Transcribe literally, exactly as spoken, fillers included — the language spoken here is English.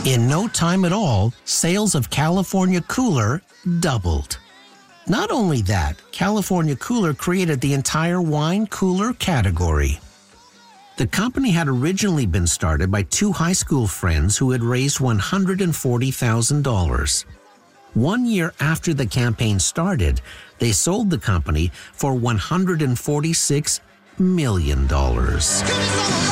In no time at all, sales of California Cooler doubled. Not only that, California Cooler created the entire wine cooler category. The company had originally been started by two high school friends who had raised one hundred forty thousand dollars. One year after the campaign started, they sold the company for one hundred forty-six million dollars.